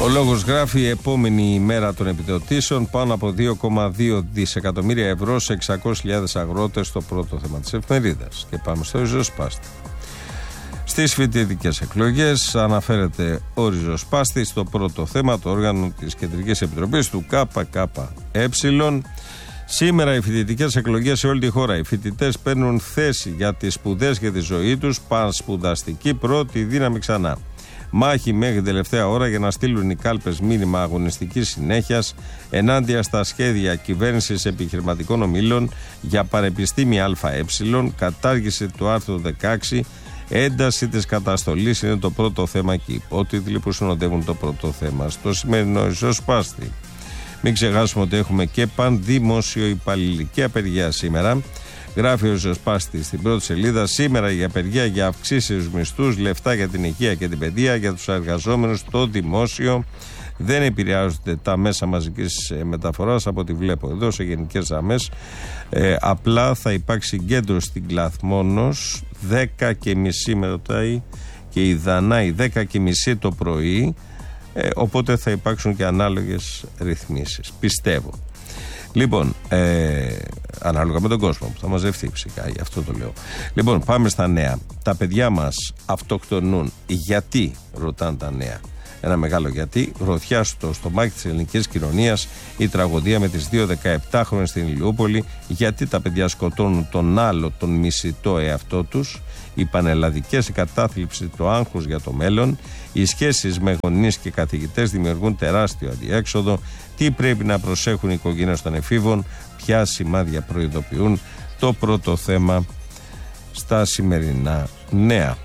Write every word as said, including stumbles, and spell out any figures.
Ο Λόγος γράφει: η επόμενη ημέρα των επιδοτήσεων πάνω από δύο κόμμα δύο δισεκατομμύρια ευρώ σε εξακόσιες χιλιάδες αγρότες, στο πρώτο θέμα της εφημερίδας. Και πάμε στο ριζοσπάστη. Στις φοιτητικές εκλογές αναφέρεται ο ριζοσπάστης στο πρώτο θέμα, το όργανο της Κεντρικής Επιτροπής του ΚΚΕ. Σήμερα οι φοιτητικές εκλογές σε όλη τη χώρα. Οι φοιτητές παίρνουν θέση για τις σπουδές και τη ζωή τους. Πανσπουδαστική πρώτη δύναμη ξανά. Μάχη μέχρι την τελευταία ώρα για να στείλουν οι κάλπες μήνυμα αγωνιστικής συνέχειας ενάντια στα σχέδια κυβέρνησης επιχειρηματικών ομίλων για πανεπιστήμια ΑΕ, κατάργηση του άρθρου δεκαέξι, ένταση της καταστολής είναι το πρώτο θέμα και οι υπότιτλοι που συνοδεύουν το πρώτο θέμα στο σημερινό ριζοσπάστη. Μην ξεχάσουμε ότι έχουμε και πανδημόσιο υπαλληλική απεργία σήμερα. Γράφει ο ριζοσπάστης στην πρώτη σελίδα: σήμερα η απεργία για αυξήσεις μισθούς, λεφτά για την υγεία και την παιδεία για τους εργαζόμενους στο δημόσιο. Δεν επηρεάζονται τα μέσα μαζικής μεταφοράς από ό,τι βλέπω εδώ σε γενικές γραμμές. Ε, απλά θα υπάρξει συγκέντρωση στην Κλαθμόνος δέκα και μισή με ρωτάει και η Δανάη δέκα και μισή το πρωί. Ε, οπότε θα υπάρξουν και ανάλογες ρυθμίσεις, πιστεύω. Λοιπόν, ε, ανάλογα με τον κόσμο που θα μαζευτεί φυσικά, γι' αυτό το λέω. Λοιπόν, πάμε στα νέα. Τα παιδιά μας αυτοκτονούν. Γιατί, ρωτάνε τα νέα. Ένα μεγάλο γιατί. Γροθιά στο στομάχι της ελληνικής κοινωνίας η τραγωδία με τις δύο δεκαεπτάχρονες στην Ηλιούπολη. Γιατί τα παιδιά σκοτώνουν τον άλλο, τον μισητό εαυτό τους. Οι πανελλαδικές, η κατάθλιψη, το άγχος για το μέλλον. Οι σχέσεις με γονείς και καθηγητές δημιουργούν τεράστιο αδιέξοδο. Τι πρέπει να προσέχουν οι οικογένειες των εφήβων, ποια σημάδια προειδοποιούν. Το πρώτο θέμα στα σημερινά νέα.